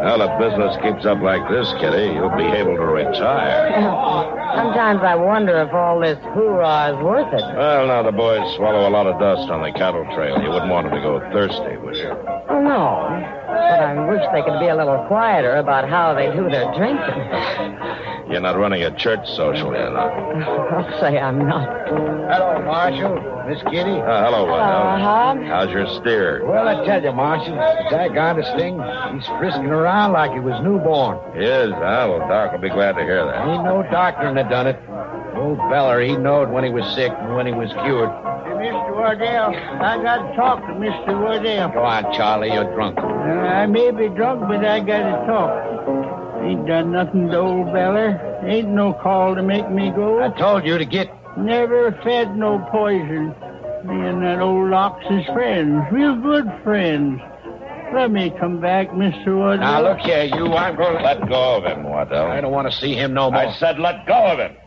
Well, if business keeps up like this, Kitty, you'll be able to retire. Sometimes I wonder if all this hoorah is worth it. Well, now the boys swallow a lot of dust on the cattle trail. You wouldn't want them to go thirsty, would you? Oh, no. But I wish they could be a little quieter about how they do their drinking. You're not running a church social, you know. I'll say I'm not. Hello, Marshal. Miss Kitty. Hello, Wendell. Hub. How's your steer? Well, I tell you, Marshal, the daggone thing, he's frisking around like he was newborn. He is, huh? Well, Doc will be glad to hear that. Ain't no doctor that done it. Old feller, he knowed when he was sick and when he was cured. Hey, Mr. Wardell, I got to talk to Mr. Wardell. Go on, Charlie, you're drunk. I may be drunk, but I got to talk. Ain't done nothing to old Beller. Ain't no call to make me go. I told you to get... Never fed no poison. Me and that old Locke's his friends. Real good friends. Let me come back, Mr. Wardell. Now, look here, you. I'm going to... Let go of him, Waddell. I don't want to see him no more. I said let go of him.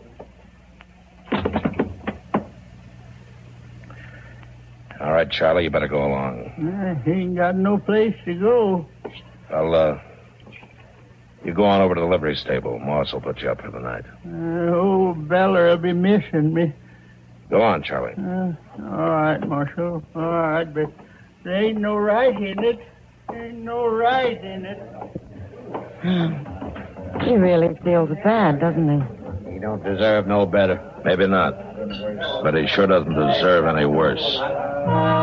All right, Charlie, you better go along. I ain't got no place to go. Well, you go on over to the livery stable. Moss will put you up for the night. Old Beller will be missing me. Go on, Charlie. All right, Marshal. All right, but there ain't no right in it. Ain't no right in it. He really feels bad, doesn't he? He don't deserve no better. Maybe not. But he sure doesn't deserve any worse.